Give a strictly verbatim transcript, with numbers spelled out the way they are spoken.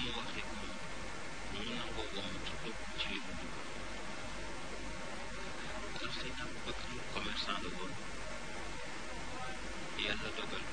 mu waxee moom mu nangoo womatu lépp ci li mu dugg ndax Seydina Abubakar commerçant la woon yàlla dogal